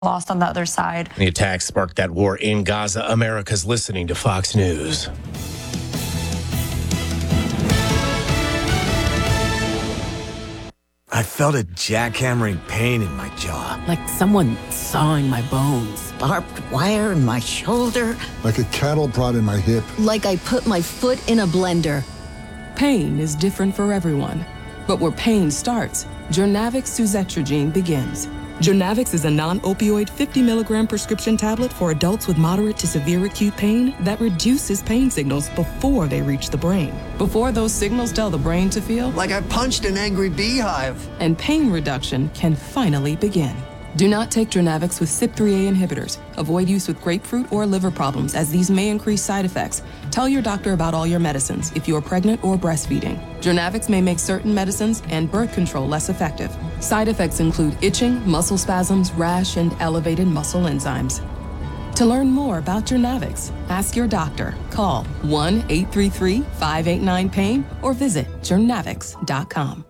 lost on the other side. The attack sparked that war in Gaza. America's listening to Fox News. I felt a jackhammering pain in my jaw. Like someone sawing my bones. Barbed wire in my shoulder. Like a cattle prod in my hip. Like I put my foot in a blender. Pain is different for everyone. But where pain starts, Journavx suzetrigine begins. Journavx is a non-opioid 50-milligram prescription tablet for adults with moderate to severe acute pain that reduces pain signals before they reach the brain. Before those signals tell the brain to feel Like I punched an angry beehive. and pain reduction can finally begin. Do not take Journavx with CYP3A inhibitors. Avoid use with grapefruit or liver problems, as these may increase side effects. Tell your doctor about all your medicines if you are pregnant or breastfeeding. Journavx may make certain medicines and birth control less effective. Side effects include itching, muscle spasms, rash, and elevated muscle enzymes. To learn more about Journavx, ask your doctor. Call 1-833-589-PAIN or visit journavx.com.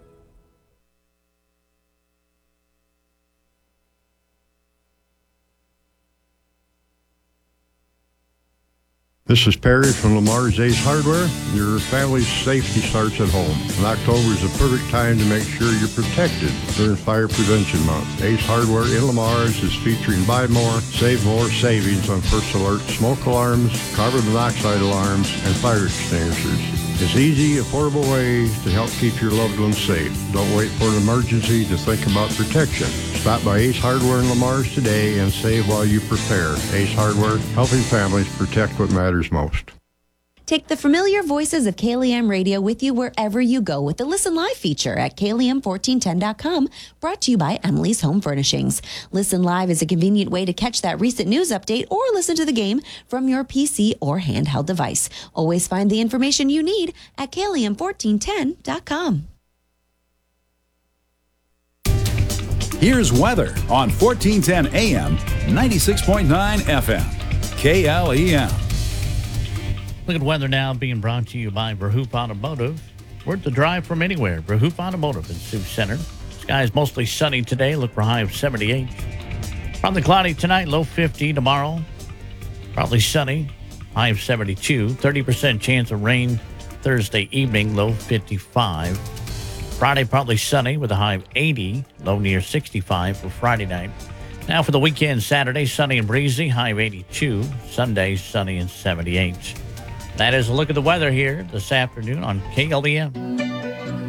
This is Perry from Lamar's Ace Hardware. Your family's safety starts at home, and October is the perfect time to make sure you're protected during Fire Prevention Month. Ace Hardware in Lamar's is featuring Buy More, Save More savings on First Alert smoke alarms, carbon monoxide alarms, and fire extinguishers. It's easy, affordable ways to help keep your loved ones safe. Don't wait for an emergency to think about protection. Stop by Ace Hardware in Lamar's today and save while you prepare. Ace Hardware, helping families protect what matters most. Take the familiar voices of KLEM Radio with you wherever you go with the Listen Live feature at KLEM1410.com, brought to you by Emily's Home Furnishings. Listen Live is a convenient way to catch that recent news update or listen to the game from your PC or handheld device. Always find the information you need at KLEM1410.com. Here's weather on 1410 AM, 96.9 FM, KLEM. Look at weather now being brought to you by Verhoop Automotive. Worth the drive from anywhere. Verhoop Automotive in Sioux Center. Skies mostly sunny today. Look for a high of 78. Probably cloudy tonight. Low 50 tomorrow. Probably sunny. High of 72. 30% chance of rain Thursday evening. Low 55. Friday probably sunny with a high of 80. Low near 65 for Friday night. Now for the weekend, Saturday, sunny and breezy. High of 82. Sunday, sunny and 78. That is a look at the weather here this afternoon on KLEM.